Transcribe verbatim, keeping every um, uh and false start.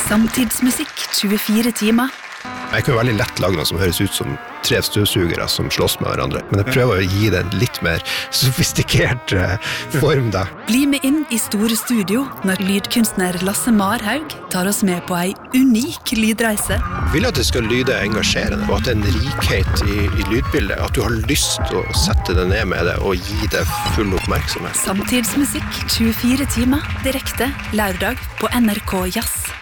Samtidsmusikk tjuefire timer. Jeg kan jo veldig lett lage noe som høres ut som tre støvsugere som slåss med hverandre, men jeg prøver å gi det en litt mer sofistikert form da. Bli med inn i Store Studio når lydkunstner Lasse Marhaug tar oss med på ei unik lydreise. Jeg vil at det skal lyde engasjerende, og at det er en rikhet i, i lydbildet, at du har lyst til å sette det ned med det og gi det full oppmerksomhet. Samtidsmusikk tjuefire timer, direkte lørdag på N R K Jazz.